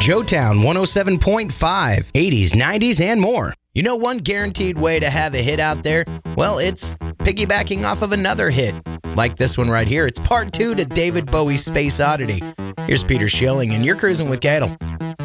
Joetown 107.5, 80s, 90s, and more. You know one guaranteed way to have a hit out there? Well, it's piggybacking off of another hit. Like this one right here. It's part 2 to David Bowie's Space Oddity. Here's Peter Schilling, and you're cruising with Cadel.